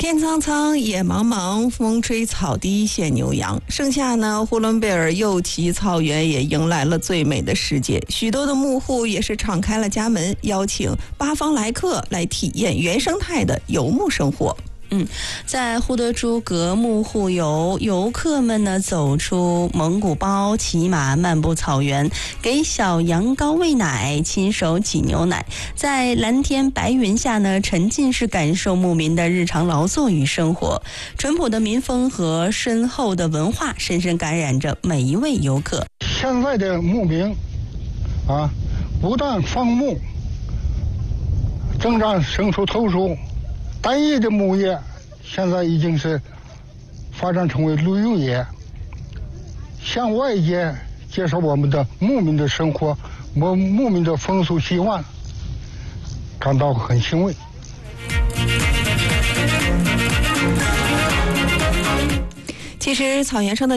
天苍苍，野茫茫，风吹草低见牛羊。盛夏呢，呼伦贝尔右旗草原也迎来了最美的世界。许多的牧户也是敞开了家门，邀请八方来客来体验原生态的游牧生活。 在呼德朱格牧户游，游客们呢走出蒙古包，骑马漫步草原，给小羊羔喂奶，亲手挤牛奶，在蓝天白云下呢，沉浸式感受牧民的日常劳作与生活。淳朴的民风和深厚的文化，深深感染着每一位游客。 现在的牧民不但放牧，征战牲畜投诉，单一的牧业现在已经是发展成为旅游业，向外界介绍我们的牧民的生活，牧民的风俗习惯，感到很欣慰。 其实草原上的